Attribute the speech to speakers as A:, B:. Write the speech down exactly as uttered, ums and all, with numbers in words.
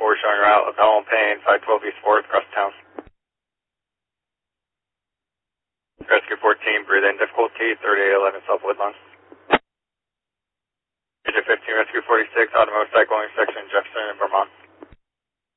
A: four showing route, Lavelle and Payne, five twelve East fourth, across town. Rescue fourteen, breathe in difficulty, thirty-eight eleven South Woodlands. Agent fifteen, Rescue forty-six, automotive cycle intersection, Jefferson and Vermont.